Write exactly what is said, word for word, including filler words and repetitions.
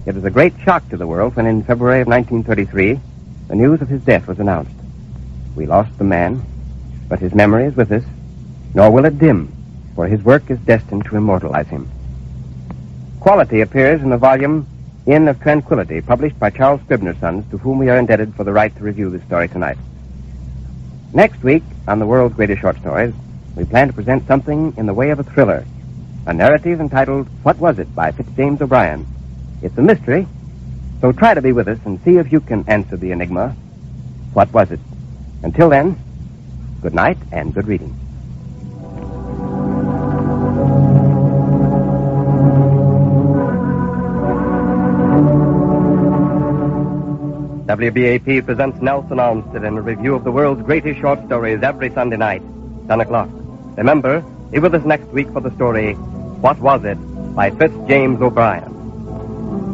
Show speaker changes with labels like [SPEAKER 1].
[SPEAKER 1] It was a great shock to the world when in February of nineteen thirty-three, the news of his death was announced. We lost the man, but his memory is with us, nor will it dim, for his work is destined to immortalize him. Quality appears in the volume Inn of Tranquility, published by Charles Scribner's Sons, to whom we are indebted for the right to review this story tonight. Next week, on the world's greatest short stories, we plan to present something in the way of a thriller, a narrative entitled What Was It by Fitzjames O'Brien. It's a mystery, so try to be with us and see if you can answer the enigma. What was it? Until then, good night and good reading. W B A P presents Nelson Olmsted in a review of the world's greatest short stories every Sunday night, ten o'clock. Remember, be with us next week for the story, What Was It? By Fitzjames O'Brien.